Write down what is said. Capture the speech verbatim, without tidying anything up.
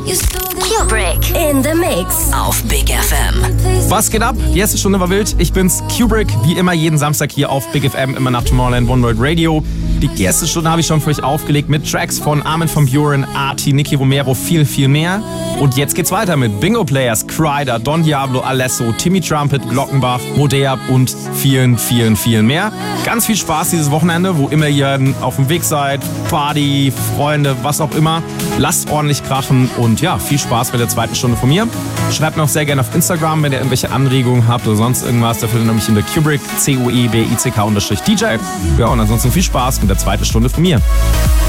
Kubrick in the Mix auf Big F M. Was geht ab? Die erste Stunde war wild. Ich bin's, Kubrick, wie immer jeden Samstag hier auf Big F M, immer nach Tomorrowland One World Radio. Die erste Stunde habe ich schon für euch aufgelegt mit Tracks von Armin van Buuren, Arti, Nicky Romero, viel, viel mehr. Und jetzt geht's weiter mit Bingo Players, Kryder, Don Diablo, Alesso, Timmy Trumpet, Glockenbach, Modea und vielen, vielen, vielen mehr. Ganz viel Spaß dieses Wochenende, wo immer ihr auf dem Weg seid, Party, Freunde, was auch immer. Lasst ordentlich krachen und ja, viel Spaß mit der zweiten Stunde von mir. Schreibt mir auch sehr gerne auf Instagram, wenn ihr irgendwelche Anregungen habt oder sonst irgendwas. Da findet ihr mich in der Kubrick, C U E B I C K D J. Ja, und ansonsten viel Spaß mit der zweiten Stunde von mir.